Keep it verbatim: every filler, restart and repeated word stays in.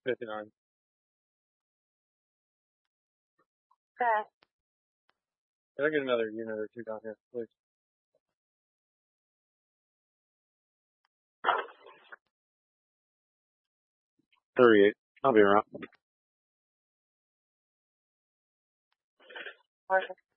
fifty-nine. Okay. Can I get another unit or two down here, please? thirty-eight. I'll be around. Perfect.